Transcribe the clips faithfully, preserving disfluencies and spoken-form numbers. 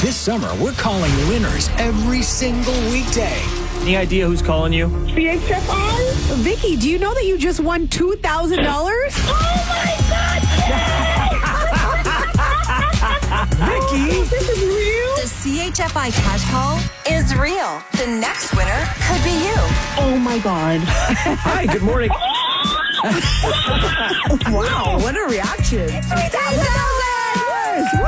This summer, we're calling winners every single weekday. Any idea who's calling you? C H F I? Vicky, do you know that you just won two thousand dollars? Oh, my God! Vicky? This is real? The C H F I cash call is real. The next winner could be you. Oh, my God. Hi, good morning. Wow, what a reaction. It's three thousand dollars! Woo!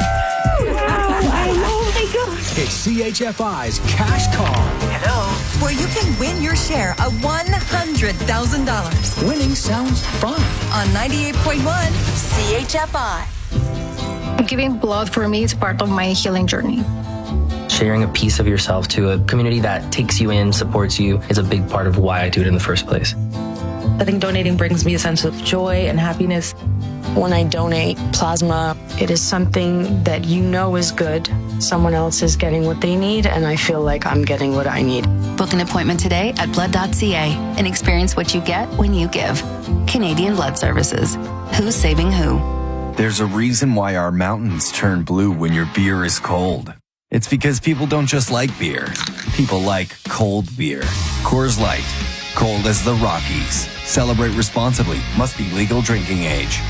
Oh, my God. It's C H F I's Cash Call. Hello. Where you can win your share of one hundred thousand dollars. Winning sounds fun. On ninety-eight point one C H F I. Giving blood for me is part of my healing journey. Sharing a piece of yourself to a community that takes you in, supports you, is a big part of why I do it in the first place. I think donating brings me a sense of joy and happiness. When I donate plasma, it is something that you know is good. Someone else is getting what they need, and I feel like I'm getting what I need. Book an appointment today at blood dot c a and experience what you get when you give. Canadian Blood Services. Who's saving who? There's a reason why our mountains turn blue when your beer is cold. It's because people don't just like beer. People like cold beer. Coors Light. Cold as the Rockies. Celebrate responsibly. Must be legal drinking age.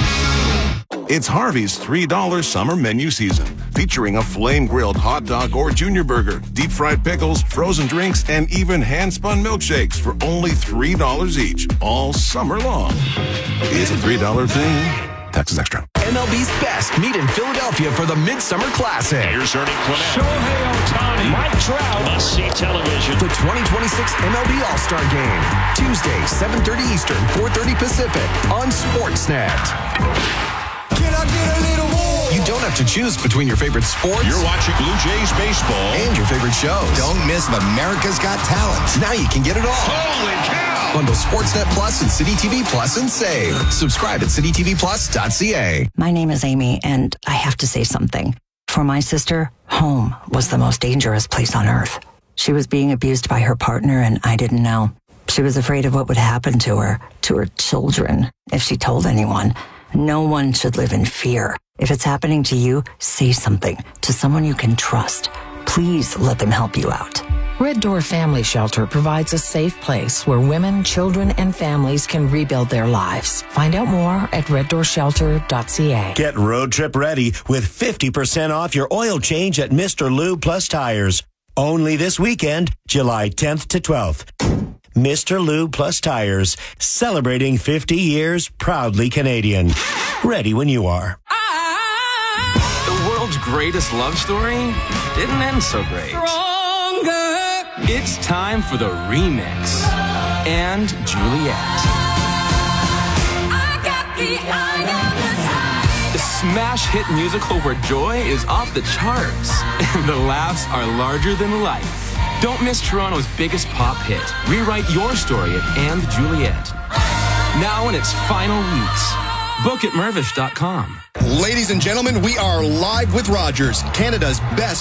It's Harvey's three dollar summer menu season, featuring a flame-grilled hot dog or junior burger, deep-fried pickles, frozen drinks, and even hand-spun milkshakes for only three dollars each, all summer long. It's a three dollar thing. Taxes extra. M L B's best meet in Philadelphia for the Midsummer Classic. Here's Ernie Clement. Shohei Ohtani. Mike Trout. Must-see television. The twenty twenty-six M L B All-Star Game. Tuesday, seven thirty Eastern, four thirty Pacific on Sportsnet. Can I get a little more? You don't have to choose between your favorite sports. You're watching Blue Jays baseball. And your favorite shows. Don't miss America's Got Talent. Now you can get it all. Holy cow! Bundle Sportsnet Plus and City T V Plus and save. Subscribe at city t v plus dot c a. My name is Amy, and I have to say something. For my sister, home was the most dangerous place on earth. She was being abused by her partner, and I didn't know. She was afraid of what would happen to her, to her children, if she told anyone. No one should live in fear. If it's happening to you, say something to someone you can trust. Please let them help you out. Red Door Family Shelter provides a safe place where women, children, and families can rebuild their lives. Find out more at red door shelter dot c a. Get road trip ready with fifty percent off your oil change at Mister Lube Plus Tires. Only this weekend, July tenth to twelfth. Mister Lube Plus Tires, celebrating fifty years, proudly Canadian. Ready when you are. The world's greatest love story didn't end so great. Stronger. It's time for the remix. And Juliet. I got the eye of the tiger. The smash hit musical where joy is off the charts and the laughs are larger than life. Don't miss Toronto's biggest pop hit. Rewrite your story at And Juliet. Now in its final weeks. Book at mervish dot com. Ladies and gentlemen, we are live with Rogers, Canada's best